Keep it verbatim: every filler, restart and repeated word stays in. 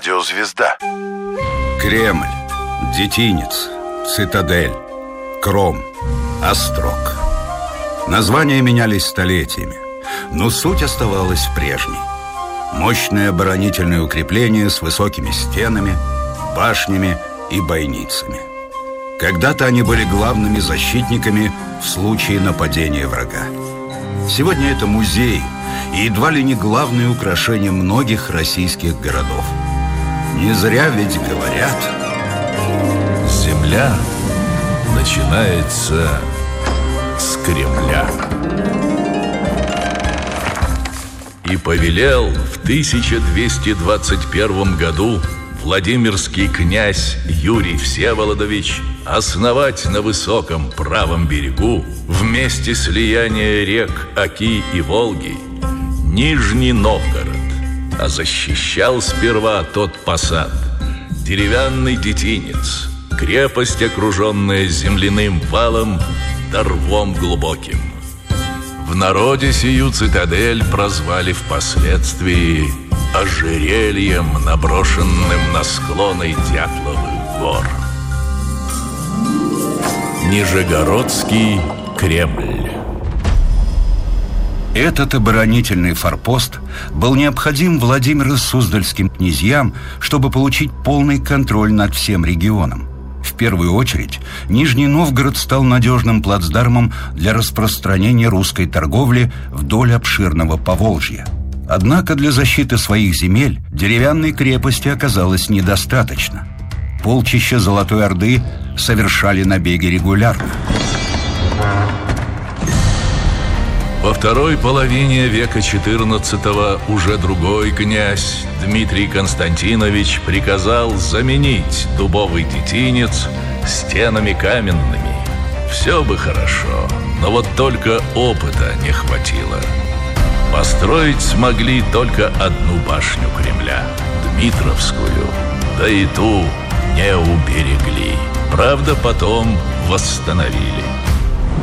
радиозвезда. Кремль, Детинец, Цитадель, Кром, Острог. Названия менялись столетиями, но суть оставалась прежней. Мощное оборонительное укрепление с высокими стенами, башнями и бойницами. Когда-то они были главными защитниками в случае нападения врага. Сегодня это музей и едва ли не главное украшение многих российских городов. Не зря ведь говорят: земля начинается с Кремля. И повелел в тысяча двести двадцать первом году Владимирский князь Юрий Всеволодович основать на высоком правом берегу, в месте слияния рек Оки и Волги, Нижний Новгород. А защищал сперва тот посад деревянный Детинец, крепость, окруженная земляным валом да рвом глубоким. В народе сию цитадель прозвали впоследствии ожерельем, наброшенным на склоны Дятловых гор. Нижегородский Кремль. Этот оборонительный форпост был необходим Владимиру Суздальским князьям, чтобы получить полный контроль над всем регионом. В первую очередь, Нижний Новгород стал надежным плацдармом для распространения русской торговли вдоль обширного Поволжья. Однако для защиты своих земель деревянной крепости оказалось недостаточно. Полчища Золотой Орды совершали набеги регулярно. Во второй половине века четырнадцатого уже другой князь, Дмитрий Константинович, приказал заменить дубовый Детинец стенами каменными. Все бы хорошо, но вот только опыта не хватило. Построить смогли только одну башню Кремля, Дмитровскую, да и ту не уберегли. Правда, потом восстановили.